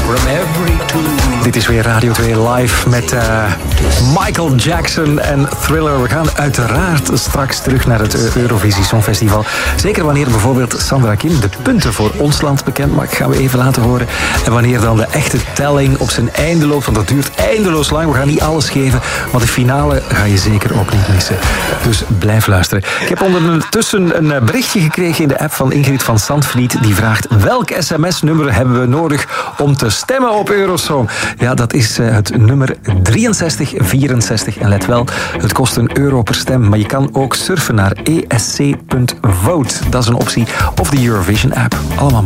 Dit is weer Radio 2 live met Michael Jackson en Thriller. We gaan uiteraard straks terug naar het Eurovisie Songfestival. Zeker wanneer bijvoorbeeld Sandra Kim de punten voor ons land bekend maakt, gaan we even laten horen. En wanneer dan de echte telling op zijn einde loopt, want dat duurt eindeloos lang. We gaan niet alles geven, maar de finale ga je zeker ook niet missen. Dus blijf luisteren. Ik heb ondertussen een berichtje gekregen in de app van Ingrid van Zandvliet. Die vraagt: welk sms-nummer hebben we nodig om te stemmen op Eurosong? Ja, dat is het nummer 6364. En let wel, het kost €1 per stem. Maar je kan ook surfen naar esc.vote. Dat is een optie. Of de Eurovision app. Allemaal